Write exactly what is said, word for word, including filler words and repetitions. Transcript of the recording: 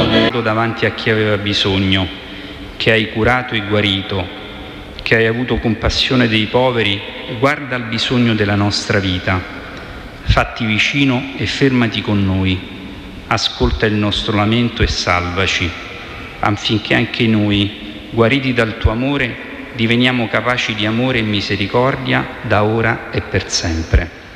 davanti a chi aveva bisogno, che hai curato e guarito, che hai avuto compassione dei poveri, guarda al bisogno della nostra vita. Fatti vicino e fermati con noi. Ascolta il nostro lamento e salvaci, affinché anche noi, guariti dal tuo amore, diveniamo capaci di amore e misericordia da ora e per sempre.